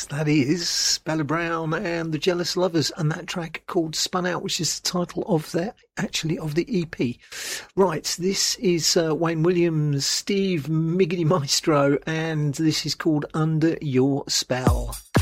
That is Bella Brown and the Jealous Lovers, and that track called Spun Out, which is the title of the EP. Right, this is Wayne Williams, Steve Miggity Maestro, and this is called Under Your Spell.